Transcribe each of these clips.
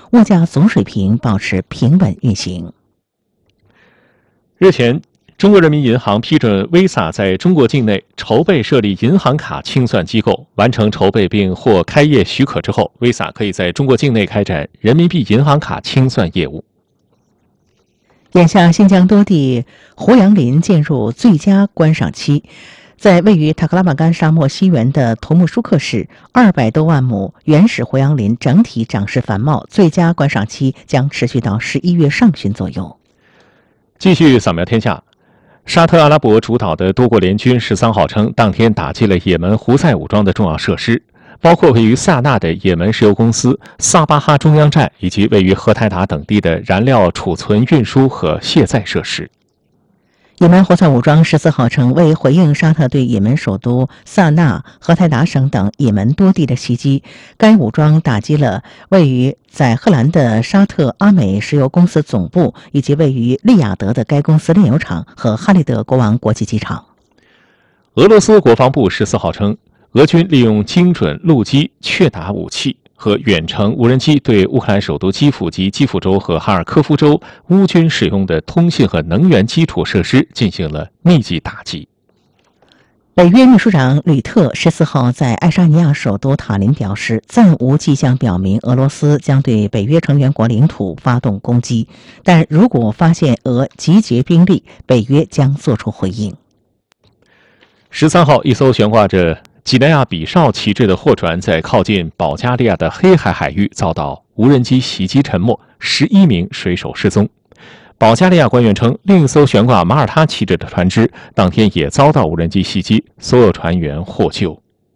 物价总水平保持平稳运行。 日前，中国人民银行批准 Visa 在中国境内筹备设立银行卡清算机构，完成筹备并获开业许可之后 ，Visa 可以在中国境内开展人民币银行卡清算业务。 眼下，新疆多地胡杨林进入最佳观赏期。在位于塔克拉玛干沙漠西缘的图木舒克市，200多万亩原始胡杨林整体长势繁茂，最佳观赏期将持续到11月上旬左右。 继续扫描天下，沙特阿拉伯主导的多国联军13号称，当天打击了也门胡塞武装的重要设施，包括位于萨那的也门石油公司萨巴哈中央站，以及位于荷台达等地的燃料储存、运输和卸载设施。 也门胡塞武装14号称，为回应沙特对也门首都萨那、荷台达省等也门多地的袭击，该武装打击了位于在荷兰的沙特阿美石油公司总部，以及位于利雅得的该公司炼油厂和哈利德国王国际机场。 俄罗斯国防部14号称，俄军利用精准陆基确打武器和远程无人机对乌克兰首都基辅及基辅州和哈尔科夫州乌军使用的通信和能源基础设施进行了密集打击。 北约秘书长吕特14号在爱沙尼亚首都塔林表示，暂无迹象表明俄罗斯将对北约成员国领土发动攻击，但如果发现俄集结兵力，北约将作出回应。 13号，一艘悬挂着几内亚比绍旗帜的货船在靠近保加利亚的黑海海域遭到无人机袭击沉没，11名水手失踪。保加利亚官员称，另一艘悬挂马耳他旗帜的船只当天也遭到无人机袭击，所有船员获救。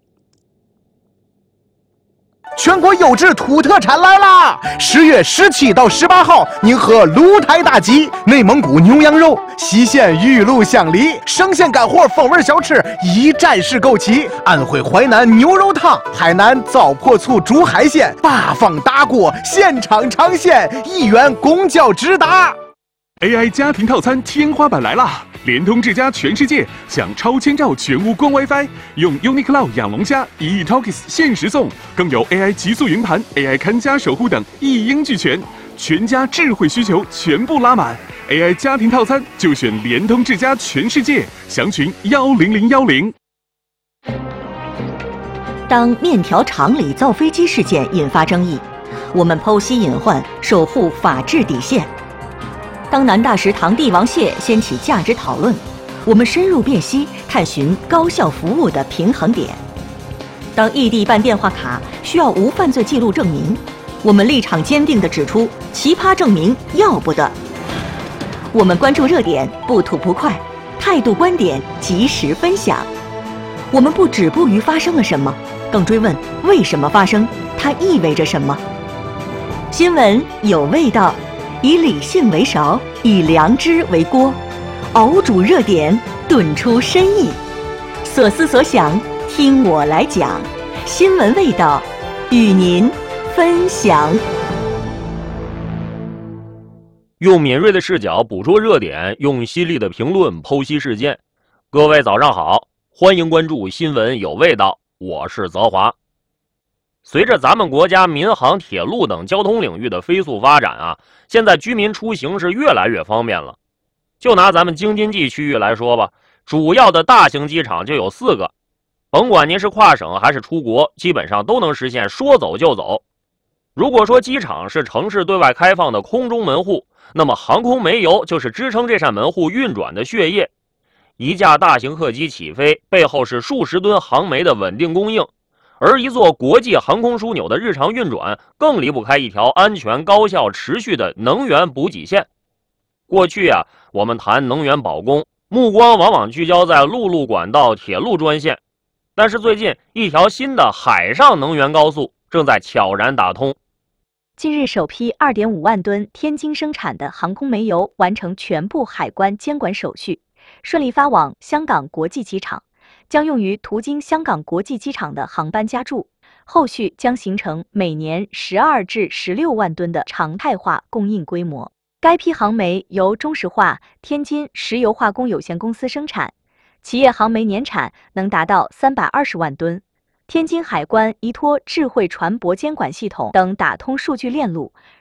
全国优质土特产来啦！10月17到18号，宁河鹿台大集、内蒙古牛羊肉、西线玉露香梨、生鲜干货风味小吃一站式购齐，安徽淮南牛肉汤、海南糟粕醋煮海鲜，八方大锅现场尝鲜，1元公交直达。 AI 家庭套餐天花板来啦！联通智家全世界享超千兆全屋光 WiFi， 用 UniCloud 养龙虾1亿 Talkies 限时送，更有 AI 极速云盘、AI 看家守护等一应俱全，全家智慧需求全部拉满。AI 家庭套餐就选联通智家全世界，详询10010。 当面条厂里造飞机事件引发争议，我们剖析隐患，守护法治底线。当南大食堂帝王蟹掀起价值讨论，我们深入辨析，探寻高效服务的平衡点。当异地办电话卡需要无犯罪记录证明，我们立场坚定地指出，奇葩证明要不得。我们关注热点，不吐不快，态度观点及时分享。我们不止步于发生了什么，更追问为什么发生，它意味着什么。新闻有味道，以理性为勺，以良知为锅，熬煮热点，炖出深意。所思所想，听我来讲。新闻味道，与您分享。 用敏锐的视角捕捉热点，用犀利的评论剖析事件。各位早上好，欢迎关注新闻有味道，我是泽华。随着咱们国家民航、铁路等交通领域的飞速发展啊，现在居民出行是越来越方便了。就拿咱们京津冀区域来说吧，主要的大型机场就有4个，甭管您是跨省还是出国，基本上都能实现说走就走。如果说机场是城市对外开放的空中门户，那么航空煤油就是支撑这扇门户运转的血液。一架大型客机起飞，背后是数十吨航煤的稳定供应。而一座国际航空枢纽的日常运转，更离不开一条安全、高效、持续的能源补给线。过去啊，我们谈能源保供，目光往往聚焦在陆路管道、铁路专线。但是最近，一条新的海上能源高速正在悄然打通。 近日，首批2.5万吨天津生产的航空煤油完成全部海关监管手续，顺利发往香港国际机场。将用于途经香港国际机场的航班加注，后续将形成每年12至16万吨的常态化供应规模。该批航煤由中石化天津石油化工有限公司生产，企业航煤年产能达到320万吨。天津海关依托智慧船舶监管系统等打通数据链路，